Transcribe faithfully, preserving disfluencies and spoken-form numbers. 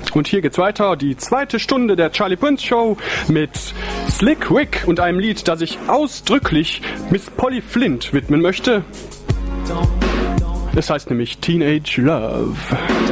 Und hier geht's weiter, die zweite Stunde der Charlie Prince Show mit Slick Rick und einem Lied, das ich ausdrücklich Miss Polly Flint widmen möchte. Es heißt nämlich Teenage Love.